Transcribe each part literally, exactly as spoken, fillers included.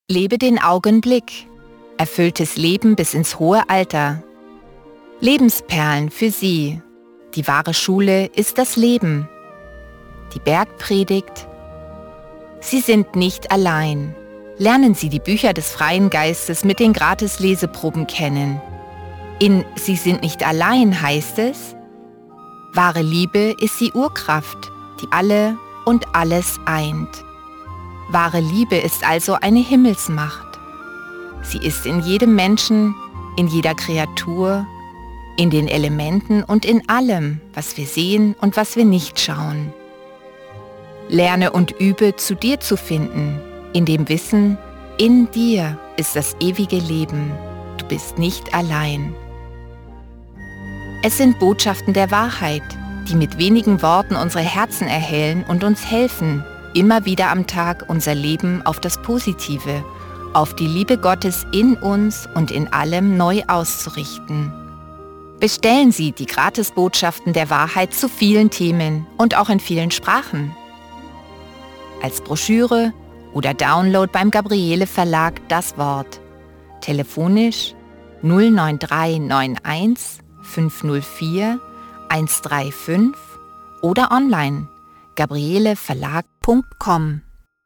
Lebe den Augenblick. Erfülltes Leben bis ins hohe Alter. Lebensperlen für Sie. Die wahre Schule ist das Leben. Die Bergpredigt. Sie sind nicht allein. Lernen Sie die Bücher des freien Geistes mit den Gratis-Leseproben kennen. In Sie sind nicht allein heißt es: Wahre Liebe ist die Urkraft, die alle und alles eint. Wahre Liebe ist also eine Himmelsmacht. Sie ist in jedem Menschen, in jeder Kreatur, in den Elementen und in allem, was wir sehen und was wir nicht schauen. Lerne und übe, zu dir zu finden, in dem Wissen, in dir ist das ewige Leben. Du bist nicht allein. Es sind Botschaften der Wahrheit, die mit wenigen Worten unsere Herzen erhellen und uns helfen, immer wieder am Tag unser Leben auf das Positive, auf die Liebe Gottes in uns und in allem neu auszurichten. Bestellen Sie die Gratisbotschaften der Wahrheit zu vielen Themen und auch in vielen Sprachen. Als Broschüre oder Download beim Gabriele Verlag Das Wort. Telefonisch null neun drei neun eins fünf null vier eins drei fünf oder online gabriele verlag punkt com.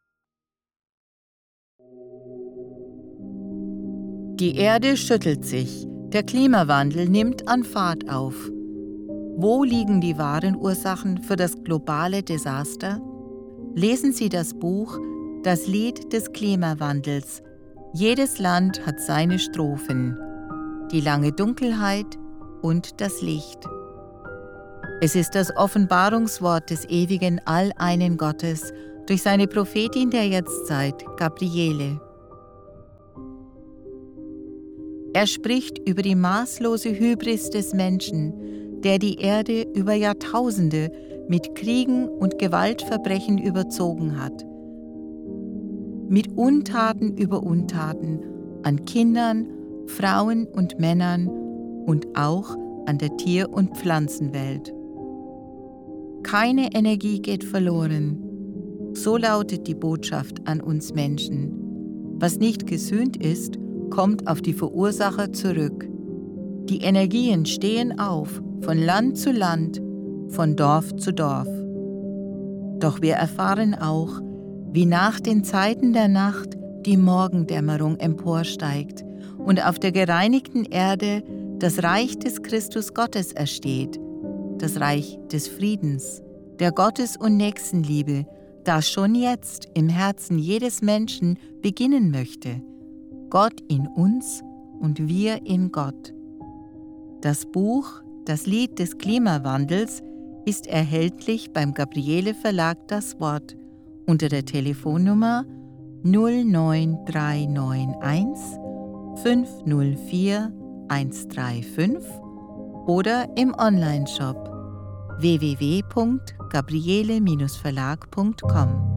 Die Erde schüttelt sich, der Klimawandel nimmt an Fahrt auf. Wo liegen die wahren Ursachen für das globale Desaster? Lesen Sie das Buch Das Lied des Klimawandels. Jedes Land hat seine Strophen. Die lange Dunkelheit und das Licht. Es ist das Offenbarungswort des ewigen Alleinen Gottes durch seine Prophetin der Jetztzeit, Gabriele. Er spricht über die maßlose Hybris des Menschen, der die Erde über Jahrtausende mit Kriegen und Gewaltverbrechen überzogen hat. Mit Untaten über Untaten an Kindern, Frauen und Männern und auch an der Tier- und Pflanzenwelt. Keine Energie geht verloren. So lautet die Botschaft an uns Menschen. Was nicht gesühnt ist, kommt auf die Verursacher zurück. Die Energien stehen auf, von Land zu Land, von Dorf zu Dorf. Doch wir erfahren auch, wie nach den Zeiten der Nacht die Morgendämmerung emporsteigt und auf der gereinigten Erde das Reich des Christus Gottes ersteht, das Reich des Friedens, der Gottes- und Nächstenliebe, das schon jetzt im Herzen jedes Menschen beginnen möchte. Gott in uns und wir in Gott. Das Buch Das Lied des Klimawandels ist erhältlich beim Gabriele Verlag Das Wort unter der Telefonnummer null neun drei neun eins fünf null vier eins drei fünf oder im Onlineshop w w w punkt gabriele Bindestrich verlag punkt com.